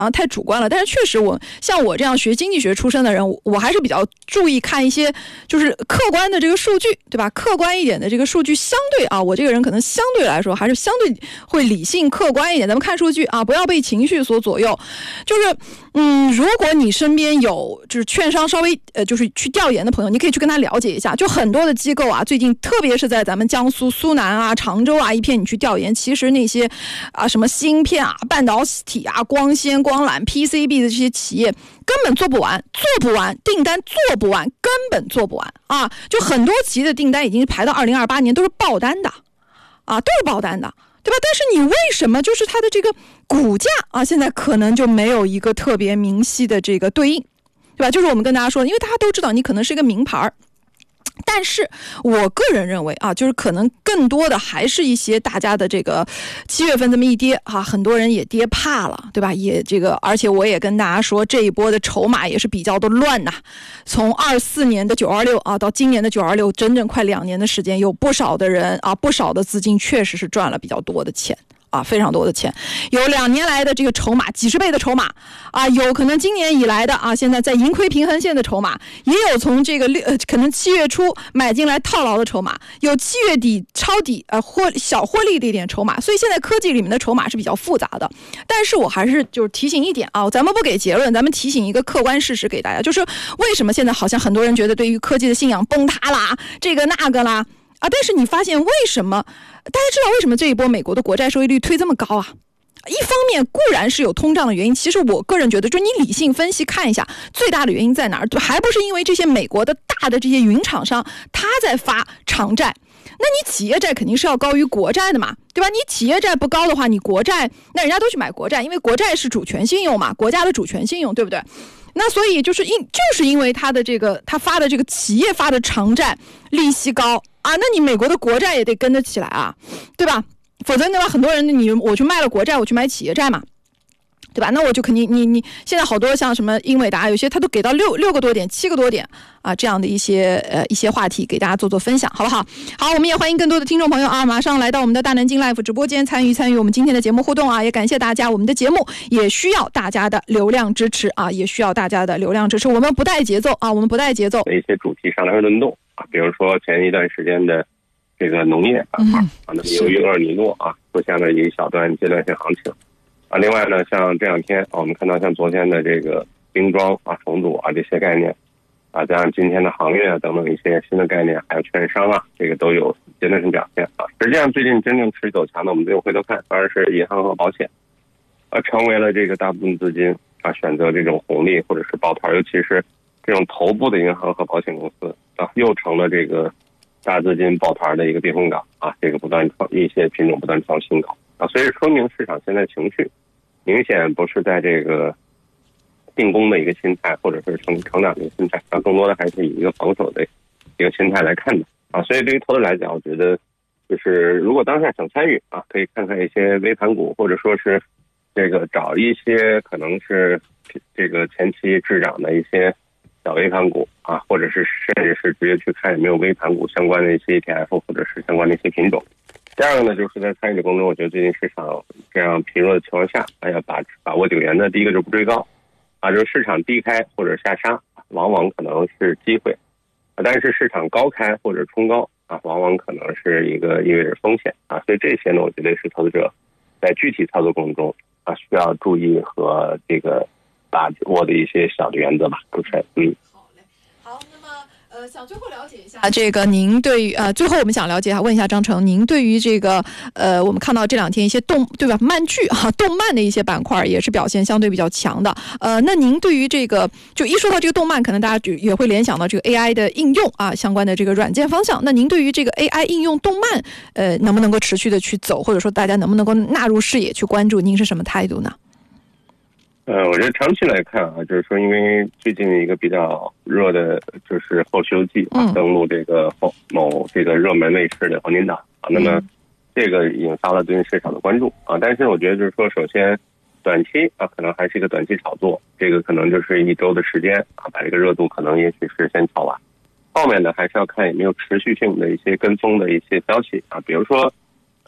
啊，太主观了。但是确实像我这样学经济学出身的人，我还是比较注意看一些就是客观的这个数据，对吧？客观一点的这个数据，相对啊，我这个人可能相对来说还是相对会理性客观一点。咱们看数据啊，不要被情绪所左右。就是如果你身边有就是券商稍微就是去调研的朋友，你可以去跟他了解一下。就很多的机构啊，最近特别是在咱们江苏苏南啊、常州啊一片，你去调研，其实那些啊什么芯片啊、半导体啊、光纤、光缆、PCB 的这些企业根本做不完，订单做不完，根本做不完啊！就很多企业的订单已经排到2028年都是爆单的，啊，都是爆单的。对吧？但是你为什么就是它的这个股价啊，现在可能就没有一个特别明晰的这个对应，对吧？就是我们跟大家说，因为大家都知道你可能是一个名牌，但是我个人认为啊，就是可能更多的还是一些大家的这个7月份这么一跌啊，很多人也跌怕了，对吧？也这个，而且我也跟大家说，这一波的筹码也是比较的乱呐。从24年的926啊，到今年的926，整整快2年的时间，有不少的人啊，不少的资金确实是赚了比较多的钱。啊，非常多的钱，有2年来的这个筹码，几十倍的筹码啊，有可能今年以来的啊，现在在盈亏平衡线的筹码，也有从这个可能7月初买进来套牢的筹码，有7月底抄底小获利的一点筹码，所以现在科技里面的筹码是比较复杂的。但是我还是就是提醒一点啊，咱们不给结论，咱们提醒一个客观事实给大家，就是为什么现在好像很多人觉得对于科技的信仰崩塌啦，这个那个啦。啊！但是你发现为什么？大家知道为什么这一波美国的国债收益率推这么高啊？一方面固然是有通胀的原因，其实我个人觉得，就你理性分析看一下，最大的原因在哪儿？还不是因为这些美国的大的这些云厂商他在发长债，那你企业债肯定是要高于国债的嘛，对吧？你企业债不高的话，你国债那人家都去买国债，因为国债是主权信用嘛，国家的主权信用，对不对？那所以就是因为他发的这个企业发的长债利息高啊，那你美国的国债也得跟得起来啊，对吧？否则的话，很多人我去卖了国债，我去买企业债嘛，对吧？那我就肯定你现在好多像什么英伟达，有些他都给到6个多点、7个多点啊，这样的一些话题给大家做分享，好不好？好，我们也欢迎更多的听众朋友啊，马上来到我们的大南京 Live 直播间参与我们今天的节目互动啊，也感谢大家，我们的节目也需要大家的流量支持啊，我们不带节奏啊， 一些主题上来轮动啊，比如说前一段时间的这个农业板块啊，那么由于厄尔尼诺啊出现了一小段阶段性行情啊，另外呢，像这2天我们看到像昨天的这个精装啊、重组啊这些概念啊，加上今天的行业啊等等一些新的概念，还有券商啊，这个都有阶段性表现啊。实际上最近真正持续走强的，我们最后回头看，当然是银行和保险成为了这个大部分资金啊选择这种红利或者是抱团，尤其是这种头部的银行和保险公司啊，又成了这个大资金抱团的一个避风港啊，这个一些品种不断创新高啊，所以说明市场现在情绪明显不是在这个进攻的一个心态，或者是成长的一个心态啊，更多的还是以一个防守的一个心态来看的啊。所以对于投资来讲，我觉得就是如果当下想参与啊，可以看看一些微盘股，或者说是这个找一些可能是这个前期滞涨的一些小微盘股啊，或者是甚至是直接去看有没有微盘股相关的一些 ETF 或者是相关的一些品种。第二个呢，就是在参与的过程中，我觉得最近市场这样疲弱的情况下，要把握9元的，第一个就是不追高啊，就是市场低开或者下杀，往往可能是机会但是市场高开或者冲高啊，往往可能是一个意味着风险啊，所以这些呢，我觉得是投资者在具体操作过程中啊，需要注意和这个把握的一些小的原则吧，主持人。 好嘞，好，那么想最后了解一下这个您对于最后我们想了解问一下张成，您对于这个我们看到这2天一些对吧漫剧动漫的一些板块也是表现相对比较强的那您对于这个就一说到这个动漫，可能大家就也会联想到这个 AI 的应用啊相关的这个软件方向，那您对于这个 AI 应用动漫能不能够持续的去走，或者说大家能不能够纳入视野去关注，您是什么态度呢？ 我觉得长期来看啊，就是说，因为最近一个比较热的就是《后西游记》登陆这个某这个热门卫视的黄金档啊，那么这个引发了最近市场的关注啊。但是我觉得就是说，首先短期啊，可能还是一个短期炒作，这个可能就是1周的时间啊，把这个热度可能也许是先炒完。后面呢，还是要看有没有持续性的一些跟风的一些消息啊，比如说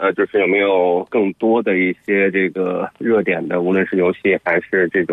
就是有没有更多的一些这个热点的，无论是游戏还是这种